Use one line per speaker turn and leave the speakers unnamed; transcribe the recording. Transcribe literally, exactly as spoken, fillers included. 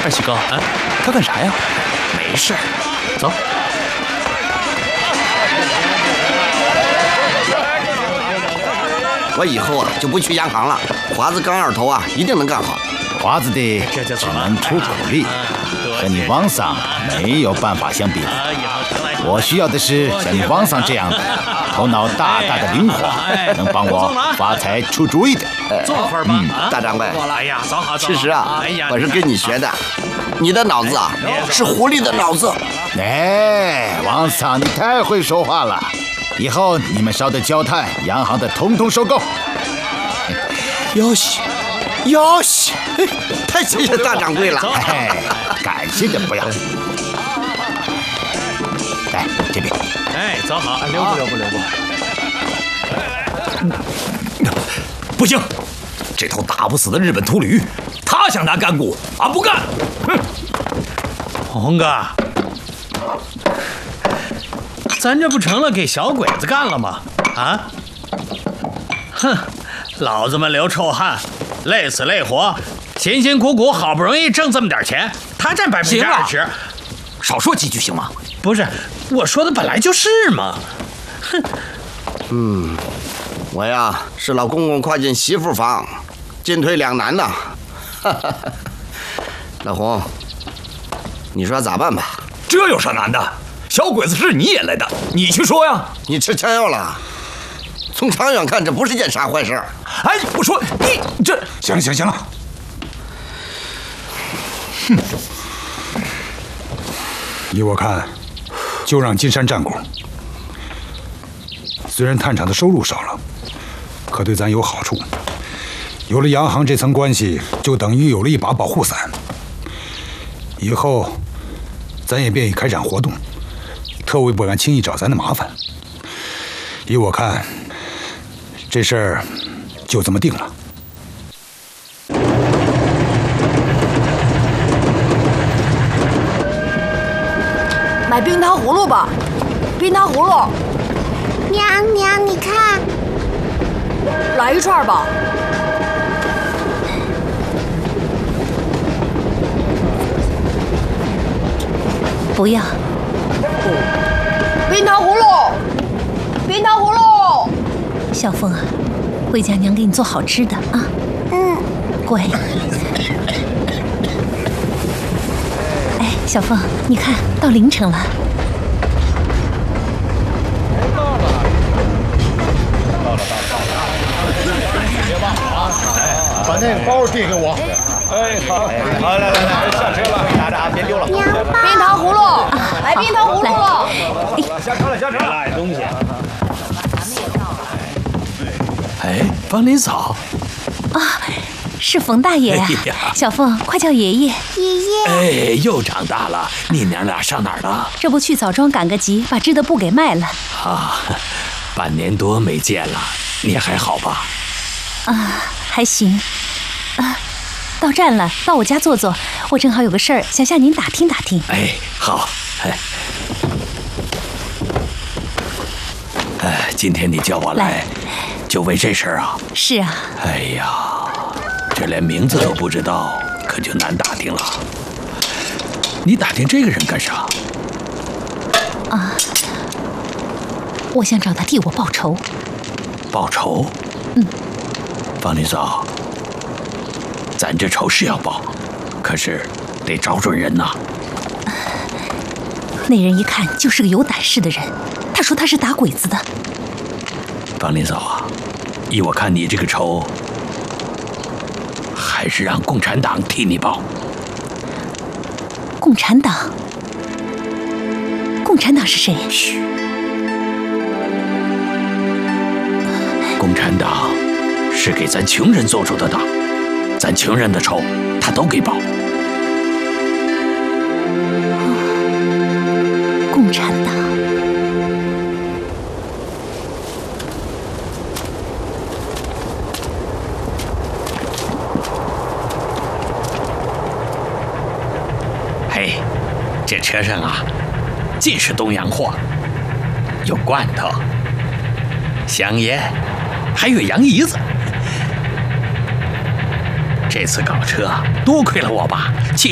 二喜哥，啊，他干啥呀？
没事，走。
我以后啊就不去央行了，华子刚二头啊一定能干好。
华子的只能出口力，和你王桑没有办法相比。我需要的是像你王桑这样的，头脑大大的灵活，能帮我发财出主意的。
坐会儿吧，
嗯，大掌柜。
哎呀，走好走好。
其实啊，我是跟你学的，你的脑子啊是狐狸的脑子。
哎，王桑，你太会说话了。以后你们烧的焦炭，洋行的统统收购。
哟西，哟西，太谢谢大掌柜了。
哎，感谢的不要。来这边。
哎，走好，留步留步留步。
不行，这头打不死的日本秃驴，他想拿干股，俺不干。哼，
红哥，咱这不成了给小鬼子干了吗？啊？哼，老子们流臭汗，累死累活，辛辛苦苦好不容易挣这么点钱，他占百分之二十。
少说几句行吗？
不是，我说的本来就是嘛。哼。
嗯，我呀是老公公跨进媳妇房，进退两难呐。老洪，你说咋办吧？
这有啥难的？小鬼子是你引来的，你去说呀。
你吃枪药了？从长远看，这不是件啥坏事。
哎，我说你这……
行了行了行了，哼，依我看，就让金山占股。虽然炭厂的收入少了，可对咱有好处。有了洋行这层关系，就等于有了一把保护伞。以后，咱也便于开展活动，特务不敢轻易找咱的麻烦。依我看，这事儿就这么定了。
买冰糖葫芦吧，冰糖葫芦。
娘娘，你看，
来一串吧。
不要。
冰糖葫芦，冰糖葫芦。
小凤啊，回家娘给你做好吃的啊。嗯，乖。哎，小凤，你看到凌晨了。
把那个包递给我。
哎，好，好，来来来，下车了，大家别丢了。
冰糖葫芦，来冰糖葫芦了。
下车了，下车了。买东西。
哎，方林嫂。
啊，是冯大爷呀。小凤，快叫爷爷。 爷爷。
哎，又长大了，你娘俩上哪儿了？
这不去枣庄赶个集，把织的布给卖了。
啊，半年多没见了，你还好吧？
啊，还行。啊。到站了，到我家坐坐。我正好有个事儿想向您打听打听。
哎，好。哎，哎，今天你叫我来，来就为这事儿啊？
是啊。
哎呀，这连名字都不知道，可就难打听了。你打听这个人干啥？
啊，我想找他替我报仇。
报仇？
嗯。
方林嫂。咱这仇是要报，可是得找准人呐。
那人一看就是个有胆识的人，他说他是打鬼子的。
方林嫂啊，依我看你这个仇，还是让共产党替你报。
共产党？共产党是谁？
嘘。共产党是给咱穷人做主的党。咱穷人的仇，他都给报。
共产党，
嘿，这车上啊，尽是东洋货，有罐头、香烟，还有洋姨子。这次搞车多亏了我爸，其